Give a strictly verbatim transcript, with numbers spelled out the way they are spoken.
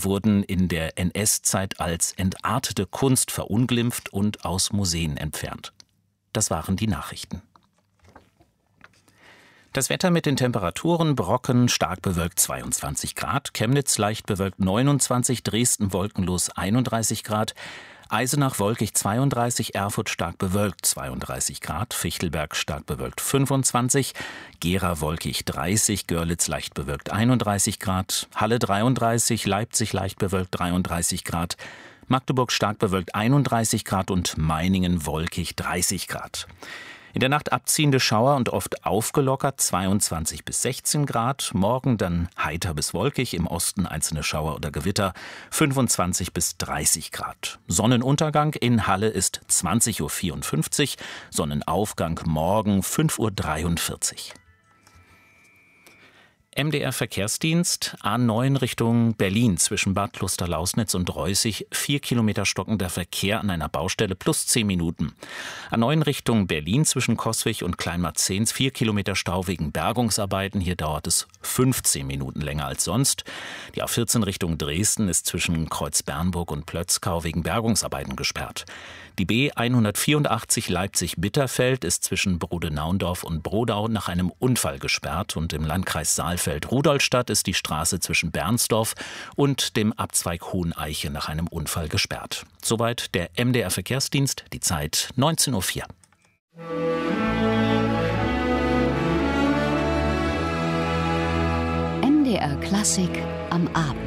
wurden in der N S-Zeit als entartete Kunst verunglimpft und aus Museen entfernt. Das waren die Nachrichten. Das Wetter mit den Temperaturen: Brocken stark bewölkt zweiundzwanzig Grad, Chemnitz leicht bewölkt neunundzwanzig, Dresden wolkenlos einunddreißig Grad, Eisenach wolkig zweiunddreißig, Erfurt stark bewölkt zweiunddreißig Grad, Fichtelberg stark bewölkt fünfundzwanzig, Gera wolkig dreißig, Görlitz leicht bewölkt einunddreißig Grad, Halle dreiunddreißig, Leipzig leicht bewölkt dreiunddreißig Grad, Magdeburg stark bewölkt einunddreißig Grad und Meiningen wolkig dreißig Grad. In der Nacht abziehende Schauer und oft aufgelockert zweiundzwanzig bis sechzehn Grad. Morgen dann heiter bis wolkig, im Osten einzelne Schauer oder Gewitter, fünfundzwanzig bis dreißig Grad. Sonnenuntergang in Halle ist zwanzig Uhr vierundfünfzig, Sonnenaufgang morgen fünf Uhr dreiundvierzig. M D R-Verkehrsdienst, A neun Richtung Berlin zwischen Bad Klosterlausnitz und Reußig, vier Kilometer stockender Verkehr an einer Baustelle plus zehn Minuten. A neun Richtung Berlin zwischen Coswig und Kleinmarzens, vier Kilometer Stau wegen Bergungsarbeiten, hier dauert es fünfzehn Minuten länger als sonst. Die A vierzehn Richtung Dresden ist zwischen Kreuzbernburg und Plötzkau wegen Bergungsarbeiten gesperrt. Die B hundertvierundachtzig Leipzig-Bitterfeld ist zwischen Brodenaundorf und Brodau nach einem Unfall gesperrt und im Landkreis Saalfeld-Rudolstadt ist die Straße zwischen Bernsdorf und dem Abzweig Hoheneiche nach einem Unfall gesperrt. Soweit der M D R-Verkehrsdienst, die Zeit neunzehn Uhr vier. M D R Klassik am Abend.